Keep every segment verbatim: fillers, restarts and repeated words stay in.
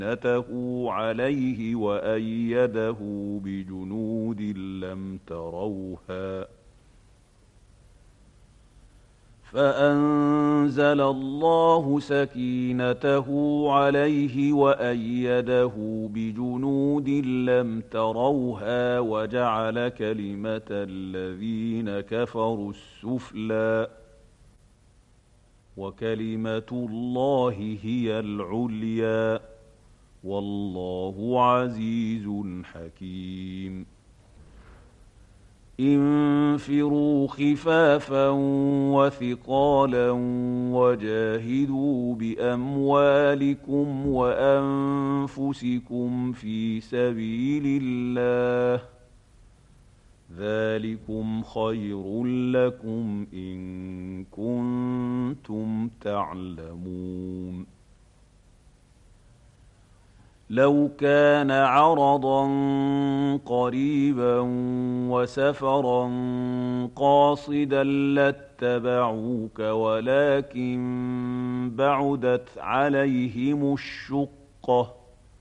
سكينته عليه وأيده بجنود لم تروها فأنزل الله سكينته عليه وأيده بجنود لم تروها وجعل كلمة الذين كفروا السفلى وكلمة الله هي العليا والله عزيز حكيم انفروا خفافا وثقالا وجاهدوا بأموالكم وأنفسكم في سبيل الله ذلكم خير لكم إن كنتم تعلمون لو كان عرضا قريبا وسفرا قاصدا لاتبعوك ولكن بعدت عليهم الشقة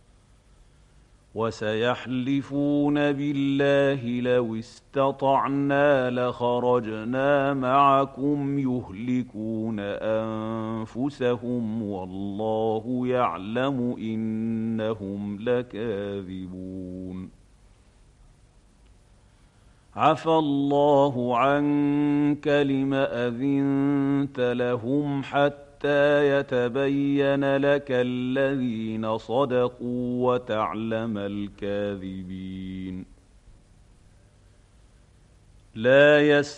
وسيحلفون بالله لو استطعنا لخرجنا معكم يهلكون أنفسهم والله يعلم إنهم لكاذبون عفى الله عنك لم أذنت لهم حتى حتى يتبين لك الذين صدقوا وتعلم الكاذبين لا يس